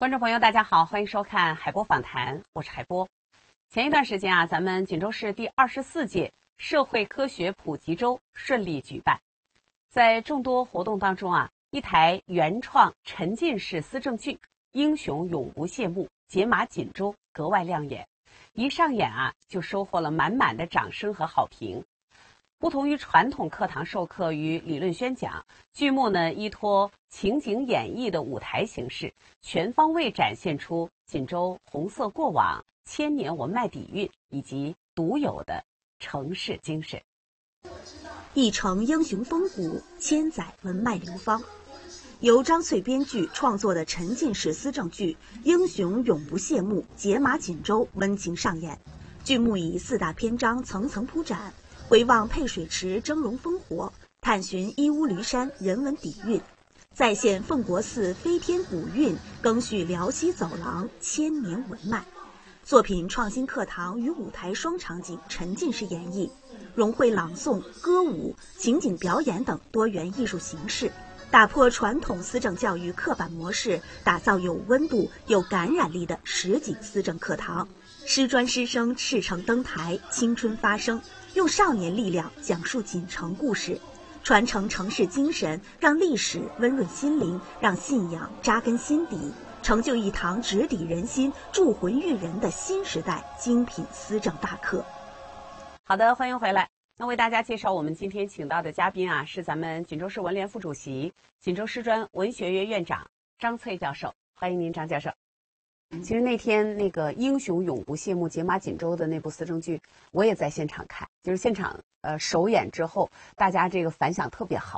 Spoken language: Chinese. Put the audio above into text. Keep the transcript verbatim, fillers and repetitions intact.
观众朋友，大家好，欢迎收看海波访谈，我是海波。前一段时间啊，咱们锦州市第二十四届社会科学普及周顺利举办。在众多活动当中啊，一台原创沉浸式思政剧《英雄永不谢幕》解码锦州格外亮眼，一上演啊就收获了满满的掌声和好评。不同于传统课堂授课与理论宣讲，剧目呢依托情景演绎的舞台形式，全方位展现出锦州红色过往、千年文脉底蕴以及独有的城市精神。 一城英雄风骨，千载文脉流芳。由张翠编剧创作的沉浸式思政剧《英雄永不谢幕》解码锦州温情上演。剧目以四大篇章层层铺展，回望沛水池峥嵘烽火，探寻义乌驴山人文底蕴，再现奉国寺飞天古韵，更续辽西走廊千年文脉。作品创新课堂与舞台双场景沉浸式演绎，融汇朗诵、歌舞、情景表演等多元艺术形式，打破传统思政教育刻板模式，打造有温度、有感染力的实景思政课堂。师专师生赤诚登台，青春发声，用少年力量讲述锦城故事，传承城市精神，让历史温润心灵，让信仰扎根心底，成就一堂直抵人心、铸魂育人的新时代精品思政大课。 好的，欢迎回来。那为大家介绍我们今天请到的嘉宾啊，是咱们锦州市文联副主席、锦州师专文学院院长张翠教授，欢迎您，张教授。其实那天那个《英雄永不谢幕》解码锦州的那部思政剧，我也在现场看，就是现场呃首演之后，大家这个反响特别好，